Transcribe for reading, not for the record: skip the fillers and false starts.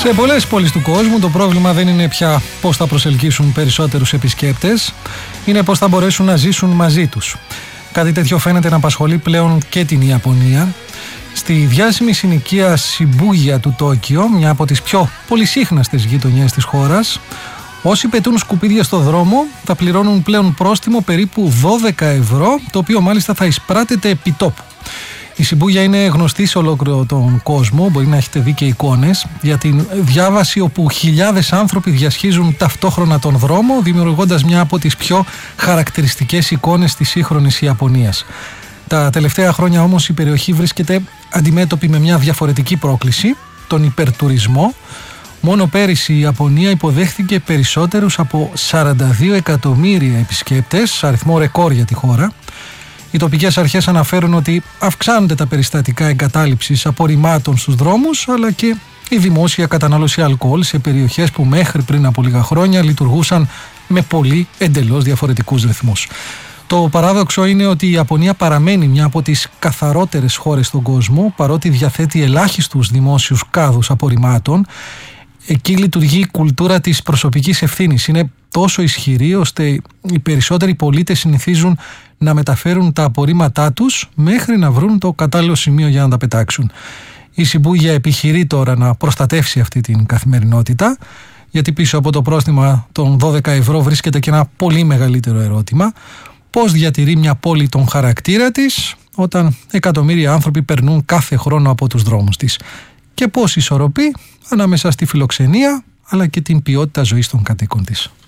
Σε πολλές πόλεις του κόσμου το πρόβλημα δεν είναι πια πώς θα προσελκύσουν περισσότερους επισκέπτες, είναι πώς θα μπορέσουν να ζήσουν μαζί τους. Κάτι τέτοιο φαίνεται να απασχολεί πλέον και την Ιαπωνία. Στη διάσημη συνοικία Σιμπούγια του Τόκιο, μια από τις πιο πολυσύχναστες γειτονιές της χώρας, όσοι πετούν σκουπίδια στο δρόμο θα πληρώνουν πλέον πρόστιμο περίπου 12 ευρώ, το οποίο μάλιστα θα εισπράτεται επί τόπου. Η Σιμπούγια είναι γνωστή σε ολόκληρο τον κόσμο, μπορεί να έχετε δει και εικόνες, για την διάβαση όπου χιλιάδες άνθρωποι διασχίζουν ταυτόχρονα τον δρόμο, δημιουργώντας μια από τις πιο χαρακτηριστικές εικόνες της σύγχρονης Ιαπωνίας. Τα τελευταία χρόνια όμως η περιοχή βρίσκεται αντιμέτωπη με μια διαφορετική πρόκληση, τον υπερτουρισμό. Μόνο πέρυσι η Ιαπωνία υποδέχθηκε περισσότερους από 42 εκατομμύρια επισκέπτες, αριθμό ρεκόρ για τη χώρα. Οι τοπικές αρχές αναφέρουν ότι αυξάνονται τα περιστατικά εγκατάλειψης απορριμμάτων στους δρόμους, αλλά και η δημόσια κατανάλωση αλκοόλ σε περιοχές που μέχρι πριν από λίγα χρόνια λειτουργούσαν με πολύ εντελώς διαφορετικούς ρυθμούς. Το παράδοξο είναι ότι η Ιαπωνία παραμένει μια από τις καθαρότερες χώρες στον κόσμο, παρότι διαθέτει ελάχιστους δημόσιους κάδους απορριμμάτων. Εκεί λειτουργεί η κουλτούρα της προσωπικής ευθύνης. Είναι τόσο ισχυρή ώστε οι περισσότεροι πολίτες συνηθίζουν να μεταφέρουν τα απορρίμματά τους μέχρι να βρουν το κατάλληλο σημείο για να τα πετάξουν. Η Σιμπούγια επιχειρεί τώρα να προστατεύσει αυτή την καθημερινότητα, γιατί πίσω από το πρόστιμα των 12 ευρώ βρίσκεται και ένα πολύ μεγαλύτερο ερώτημα. Πώς διατηρεί μια πόλη τον χαρακτήρα της όταν εκατομμύρια άνθρωποι περνούν κάθε χρόνο από τους δρόμους της, και πώς ισορροπεί ανάμεσα στη φιλοξενία αλλά και την ποιότητα ζωής των κατοίκων της.